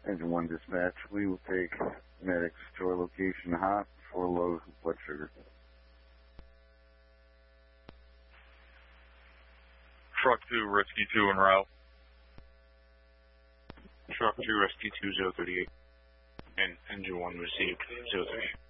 Engine 1 dispatch, we will take medics to our location hot for low blood sugar. Truck 2, Rescue 2 en route. Truck 2, Rescue 2, 038. And Engine 1 received 038.